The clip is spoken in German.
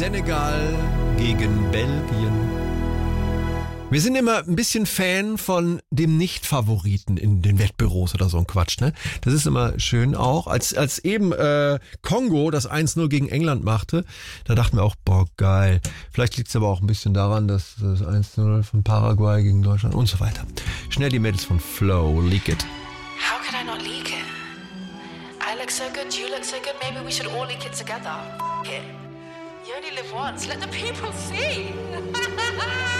Senegal gegen Belgien. Wir sind immer ein bisschen Fan von dem Nicht-Favoriten in den Wettbüros oder so ein Quatsch, ne? Das ist immer schön auch. Als eben Kongo das 1-0 gegen England machte, da dachten wir auch, boah, geil. Vielleicht liegt es aber auch ein bisschen daran, dass das 1-0 von Paraguay gegen Deutschland und so weiter. Schnell die Mädels von Flow, Leak It. How could I not leak it? I look so good, you look so good, maybe we should all leak it together. F*** it. You only live once, let the people see.